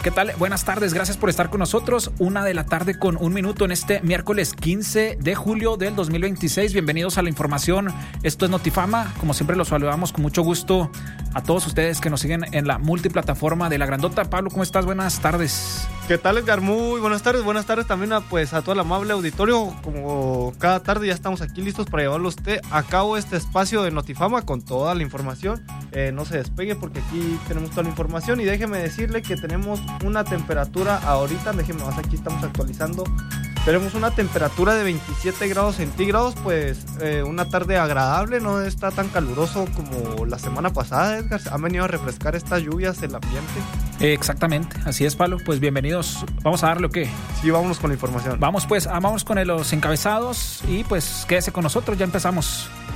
¿Qué tal? Buenas tardes, gracias por estar con nosotros. 1:00 con 1 minuto en este miércoles 15 de julio del 2026. Bienvenidos a la información. Esto es Notifama. Como siempre los saludamos con mucho gusto a todos ustedes que nos siguen en la multiplataforma de La Grandota. Pablo, ¿cómo estás? Buenas tardes. ¿Qué tal, Edgar? Muy buenas tardes. Buenas tardes también a todo el amable auditorio. Como cada tarde ya estamos aquí listos para llevarlo a usted a cabo este espacio de Notifama con toda la información. No se despegue porque aquí tenemos toda la información y déjeme decirle que tenemos una temperatura ahorita, aquí estamos actualizando. Tenemos una temperatura de 27 grados centígrados, pues una tarde agradable, no está tan caluroso como la semana pasada, Edgar. Han venido a refrescar estas lluvias el ambiente. Exactamente, así es, Pablo. Pues bienvenidos. ¿Vamos a darle o qué? Sí, vámonos con la información. Vamos pues, vamos con los encabezados y pues quédese con nosotros, ya empezamos.